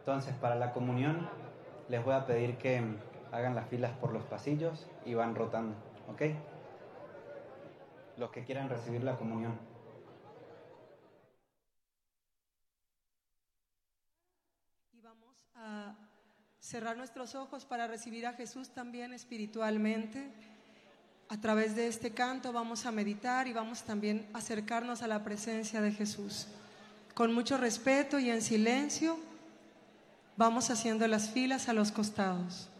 Entonces, para la comunión, les voy a pedir que hagan las filas por los pasillos y van rotando, ¿ok? Los que quieran recibir la comunión. Y vamos a cerrar nuestros ojos para recibir a Jesús también espiritualmente. A través de este canto vamos a meditar y vamos también a acercarnos a la presencia de Jesús. Con mucho respeto y en silencio, vamos haciendo las filas a los costados.